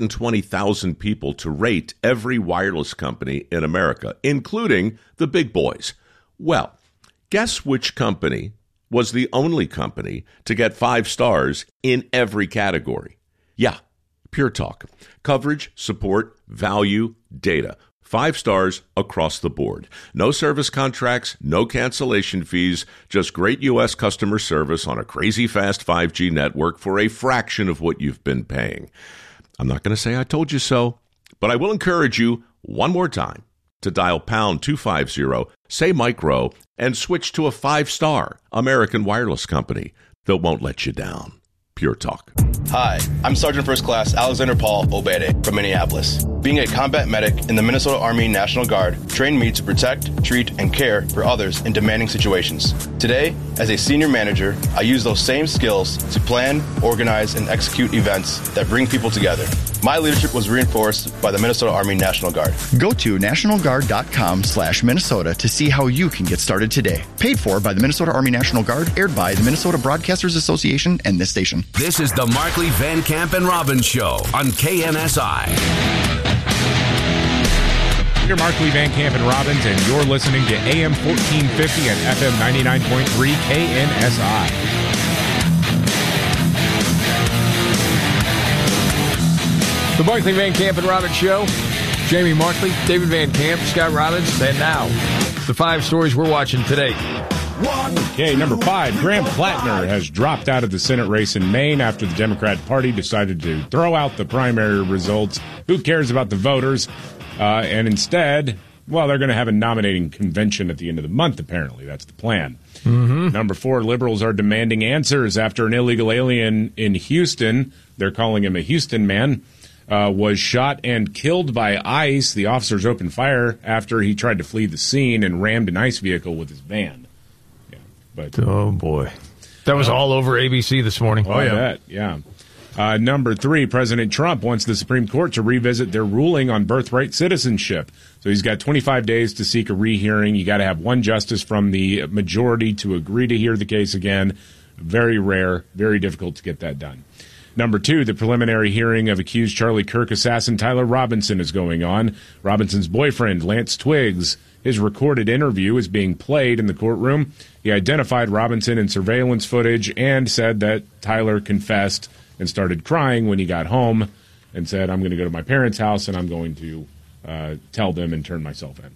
120,000 people to rate every wireless company in America, including the big boys. Well, guess which company was the only company to get 5 stars in every category? Yeah, Pure Talk. Coverage, support, value, data. 5 stars across the board. No service contracts, no cancellation fees, just great U.S. customer service on a crazy fast 5G network for a fraction of what you've been paying. I'm not going to say I told you so, but I will encourage you one more time to dial pound 250, say micro, and switch to a 5-star American wireless company that won't let you down. Pure Talk. Hi, I'm Sergeant First Class Alexander Paul Obede from Minneapolis. Being a combat medic in the Minnesota Army National Guard trained me to protect, treat, and care for others in demanding situations. Today, as a senior manager, I use those same skills to plan, organize, and execute events that bring people together. My leadership was reinforced by the Minnesota Army National Guard. Go to nationalguard.com/Minnesota to see how you can get started today. Paid for by the Minnesota Army National Guard, aired by the Minnesota Broadcasters Association and this station. This is the Markley, Van Camp, and Robbins Show on KNSI. You're Markley, Van Camp, and Robbins, and you're listening to AM 1450 and FM 99.3 KNSI. The Markley, Van Camp, and Robbins Show. Jamie Markley, David Van Camp, Scott Robbins, and now the 5 stories we're watching today. Okay, number 5, Graham Plattner has dropped out of the Senate race in Maine after the Democrat Party decided to throw out the primary results. Who cares about the voters? And instead, well, they're going to have a nominating convention at the end of the month, apparently. That's the plan. Mm-hmm. Number 4, liberals are demanding answers after an illegal alien in Houston, they're calling him a Houston man, was shot and killed by ICE. The officers opened fire after he tried to flee the scene and rammed an ICE vehicle with his van. Yeah, but oh, boy. That was all over ABC this morning. Oh, yeah. Yeah. Number 3, President Trump wants the Supreme Court to revisit their ruling on birthright citizenship. So he's got 25 days to seek a rehearing. You got to have one justice from the majority to agree to hear the case again. Very rare, very difficult to get that done. Number 2, the preliminary hearing of accused Charlie Kirk assassin Tyler Robinson is going on. Robinson's boyfriend, Lance Twiggs, his recorded interview is being played in the courtroom. He identified Robinson in surveillance footage and said that Tyler confessed and started crying when he got home and said, I'm going to go to my parents' house and I'm going to tell them and turn myself in.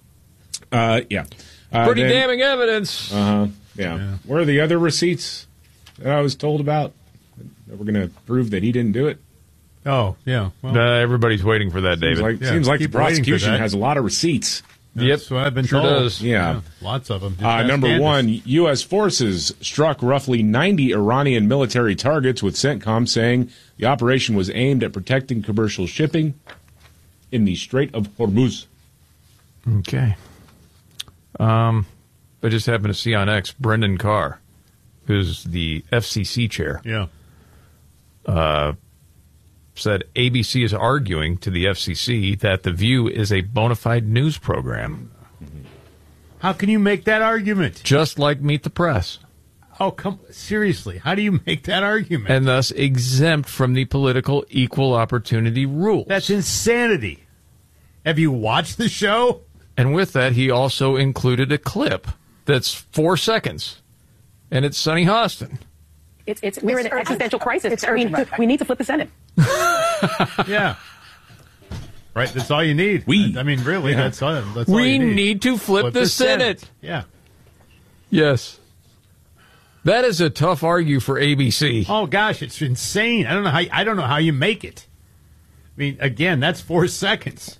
Pretty damning evidence. Yeah. Where are the other receipts that I was told about that we're going to prove that he didn't do it? Oh, yeah. Well, everybody's waiting for that, David. Seems like the prosecution has a lot of receipts. That's what I've been told. Does. Yeah. Lots of them. Number 1, U.S. forces struck roughly 90 Iranian military targets, with CENTCOM saying the operation was aimed at protecting commercial shipping in the Strait of Hormuz. Okay. I just happened to see on X Brendan Carr, who's the FCC chair. Yeah. Said ABC is arguing to the FCC that The View is a bona fide news program. How can you make that argument? Just like Meet the Press. Oh, seriously, how do you make that argument? And thus exempt from the political equal opportunity rules. That's insanity. Have you watched the show? And with that, he also included a clip that's 4 seconds. And it's Sonny Hostin. We're in an existential crisis. We need to flip the Senate. Yeah. Right, that's all you need. Really, that's all you need. We need to flip the Senate. Yeah. Yes. That is a tough argue for ABC. Oh gosh, it's insane. I don't know how you make it. I mean, again, that's 4 seconds.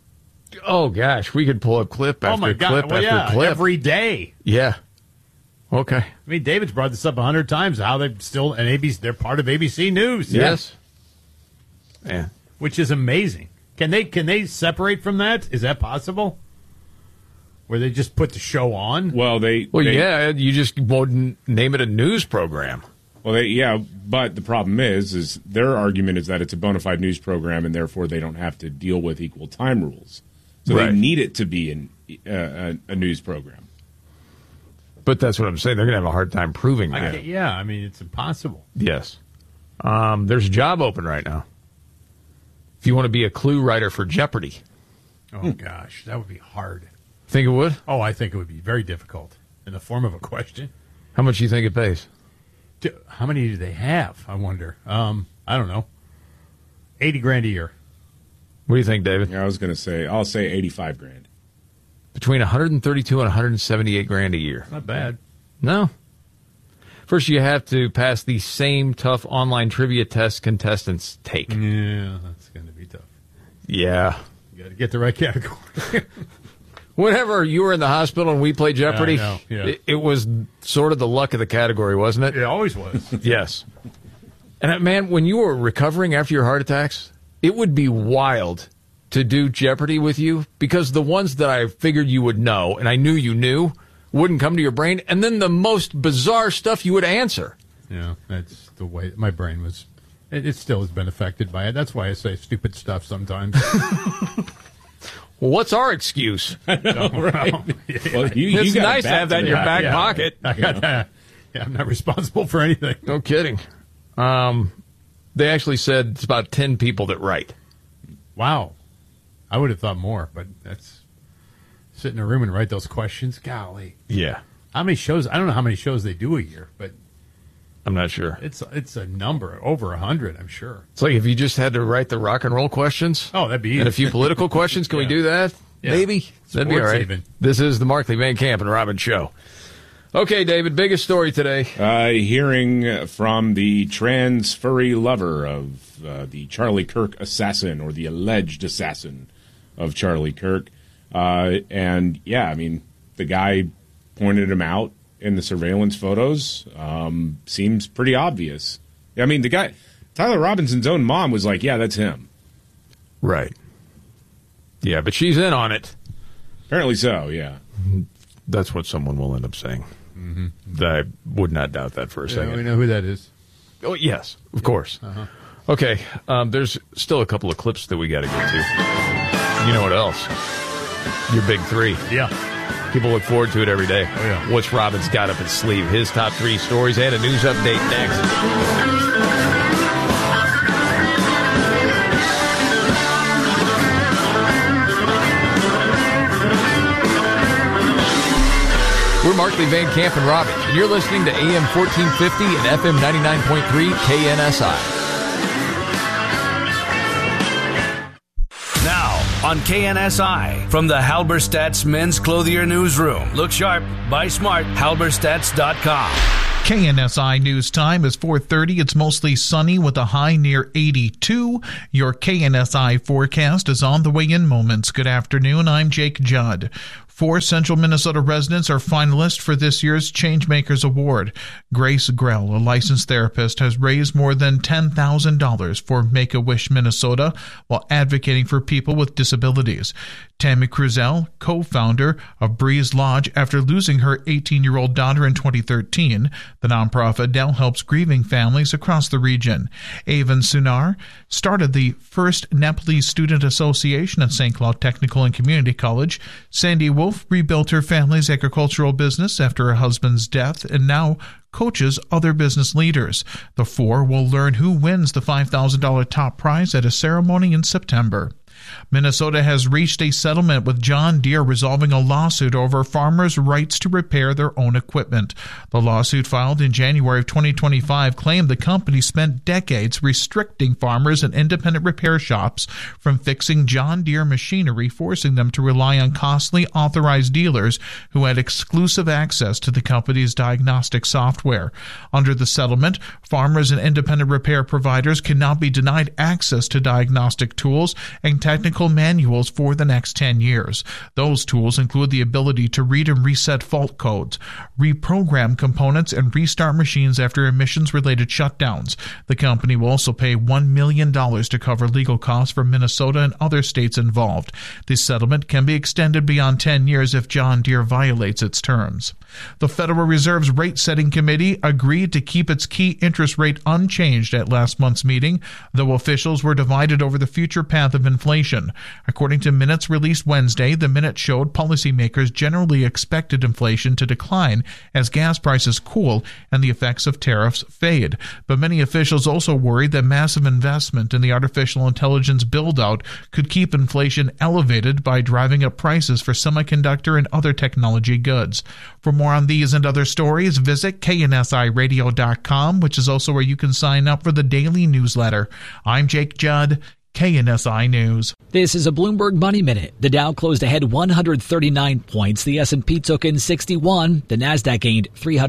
Oh gosh, we could pull up clip after clip after clip every day. Yeah. Okay. I mean, David's brought this up 100 times. How they're still they're part of ABC News. Yes. Yeah. Which is amazing. Can they separate from that? Is that possible? Where they just put the show on? You just wouldn't name it a news program. Well, but the problem is their argument is that it's a bona fide news program and therefore they don't have to deal with equal time rules. So they need it to be a news program. But that's what I'm saying. They're going to have a hard time proving that. It's impossible. Yes. There's a job open right now. If you want to be a clue writer for Jeopardy. Oh, gosh. That would be hard. Think it would? Oh, I think it would be very difficult in the form of a question. How much do you think it pays? How many do they have, I wonder? I don't know. $80,000 a year. What do you think, David? Yeah, I was going to say, I'll say $85,000. Between $132,000 and $178,000 a year. Not bad. No. First, you have to pass the same tough online trivia test contestants take. Yeah, that's going to be tough. Yeah. You got to get the right category. Whenever you were in the hospital and we played Jeopardy, it was sort of the luck of the category, wasn't it? It always was. Yes. And, man, when you were recovering after your heart attacks, it would be wild to do Jeopardy with you, because the ones that I figured you would know, and I knew you knew, wouldn't come to your brain, and then the most bizarre stuff you would answer. Yeah, that's the way my brain was. It still has been affected by it. That's why I say stupid stuff sometimes. Well, what's our excuse? I know, right? Well, it's nice to have that in your back pocket. I'm not responsible for anything. No kidding. They actually said it's about 10 people that write. Wow. I would have thought more, but that's sit in a room and write those questions. Golly. Yeah. How many shows? I don't know how many shows they do a year, but I'm not sure. It's a number, over 100, I'm sure. It's like if you just had to write the rock and roll questions. Oh, that'd be easy. And a few political questions. Can we do that? Yeah. Maybe. That'd be all right. Even. This is the Markley, Van Camp, and Robbins Show. Okay, David, biggest story today. Hearing from the trans furry lover of the Charlie Kirk assassin, or the alleged assassin of Charlie Kirk. And, yeah, I mean, the guy pointed him out in the surveillance photos. Seems pretty obvious. I mean, the guy, Tyler Robinson's own mom was like, yeah, that's him. Right. Yeah, but she's in on it. Apparently so, yeah. That's what someone will end up saying. Mm-hmm. I would not doubt that for a second. We know who that is. Oh, yes, of course. Uh-huh. Okay, there's still a couple of clips that we got to get to. You know what else? Your big three. Yeah. People look forward to it every day. Oh, yeah. What's Robin's got up his sleeve? His top three stories and a news update next. We're Markley, Van Camp, and Robbins, and you're listening to AM 1450 and FM 99.3 KNSI. Now, on KNSI, from the Halberstadt's Men's Clothier Newsroom. Look sharp, buy smart, halberstats.com. KNSI News Time is 4:30. It's mostly sunny with a high near 82. Your KNSI forecast is on the way in moments. Good afternoon. I'm Jake Judd. 4 Central Minnesota residents are finalists for this year's Changemakers Award. Grace Grell, a licensed therapist, has raised more than $10,000 for Make-A-Wish Minnesota while advocating for people with disabilities. Tammy Cruzel, co-founder of Breeze Lodge after losing her 18-year-old daughter in 2013. The nonprofit now helps grieving families across the region. Avon Sunar started the first Nepalese Student Association at St. Cloud Technical and Community College. Sandy Wolf rebuilt her family's agricultural business after her husband's death and now coaches other business leaders. The 4 will learn who wins the $5,000 top prize at a ceremony in September. Minnesota has reached a settlement with John Deere resolving a lawsuit over farmers' rights to repair their own equipment. The lawsuit filed in January of 2025 claimed the company spent decades restricting farmers and independent repair shops from fixing John Deere machinery, forcing them to rely on costly authorized dealers who had exclusive access to the company's diagnostic software. Under the settlement, farmers and independent repair providers cannot be denied access to diagnostic tools and technical manuals for the next 10 years. Those tools include the ability to read and reset fault codes, reprogram components, and restart machines after emissions-related shutdowns. The company will also pay $1 million to cover legal costs for Minnesota and other states involved. This settlement can be extended beyond 10 years if John Deere violates its terms. The Federal Reserve's rate-setting committee agreed to keep its key interest rate unchanged at last month's meeting, though officials were divided over the future path of inflation. According to minutes released Wednesday, the minutes showed policymakers generally expected inflation to decline as gas prices cool and the effects of tariffs fade. But many officials also worried that massive investment in the artificial intelligence build-out could keep inflation elevated by driving up prices for semiconductor and other technology goods. For more on these and other stories, visit KNSIRadio.com, which is also where you can sign up for the daily newsletter. I'm Jake Judd, KNSI News. This is a Bloomberg Money Minute. The Dow closed ahead 139 points. The S&P took in 61. The Nasdaq gained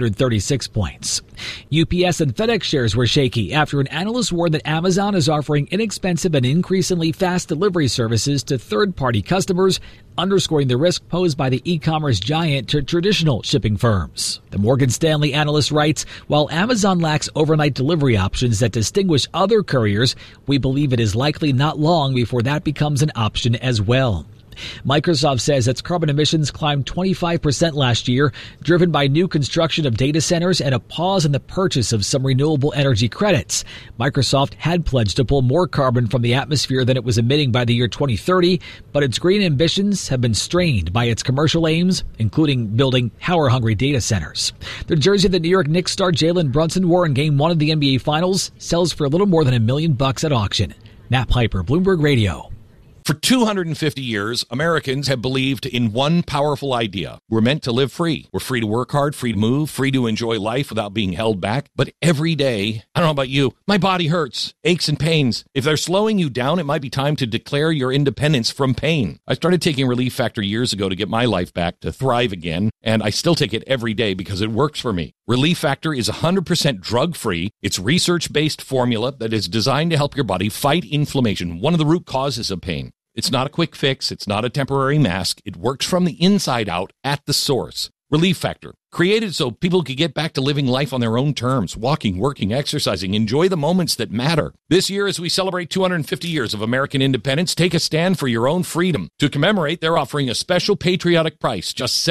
336 points. UPS and FedEx shares were shaky after an analyst warned that Amazon is offering inexpensive and increasingly fast delivery services to third-party customers, underscoring the risk posed by the e-commerce giant to traditional shipping firms. The Morgan Stanley analyst writes, while Amazon lacks overnight delivery options that distinguish other couriers, we believe it is likely not long before that becomes an option as well. Microsoft says its carbon emissions climbed 25% last year, driven by new construction of data centers and a pause in the purchase of some renewable energy credits. Microsoft had pledged to pull more carbon from the atmosphere than it was emitting by the year 2030, but its green ambitions have been strained by its commercial aims, including building power-hungry data centers. The jersey the New York Knicks star Jalen Brunson wore in Game 1 of the NBA Finals sells for a little more than $1 million at auction. Matt Piper, Bloomberg Radio. For 250 years, Americans have believed in one powerful idea. We're meant to live free. We're free to work hard, free to move, free to enjoy life without being held back. But every day, I don't know about you, my body hurts, aches and pains. If they're slowing you down, it might be time to declare your independence from pain. I started taking Relief Factor years ago to get my life back, to thrive again, and I still take it every day because it works for me. Relief Factor is 100% drug-free. It's research-based formula that is designed to help your body fight inflammation, one of the root causes of pain. It's not a quick fix. It's not a temporary mask. It works from the inside out at the source. Relief Factor, created so people could get back to living life on their own terms, walking, working, exercising, enjoy the moments that matter. This year, as we celebrate 250 years of American independence, take a stand for your own freedom. To commemorate, they're offering a special patriotic price, just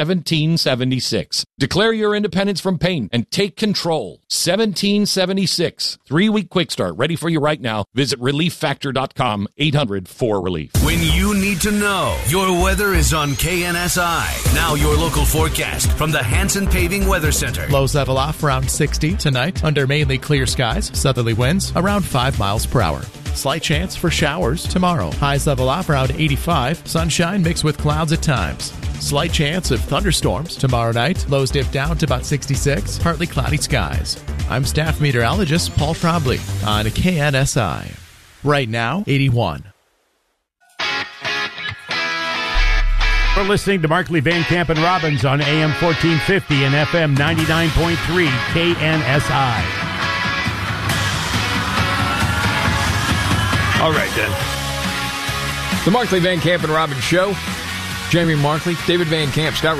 $17.76. Declare your independence from pain and take control. $17.76. 3-week quick start, ready for you right now. Visit ReliefFactor.com, 800-4RELIEF. When you need to know, your weather is on KNSI. Now your local forecast from the Hanson Paving Weather Center. Lows level off around 60 tonight under mainly clear skies. Southerly winds around 5 miles per hour. Slight chance for showers tomorrow. Highs level off around 85. Sunshine mixed with clouds at times. Slight chance of thunderstorms. Tomorrow night, lows dip down to about 66, partly cloudy skies. I'm staff meteorologist Paul Trombley on KNSI. Right now, 81. We're listening to Markley, Van Camp, and Robbins on AM 1450 and FM 99.3 KNSI. All right, then. The Markley, Van Camp, and Robbins Show. Jamie Markley, David Van Camp, Scott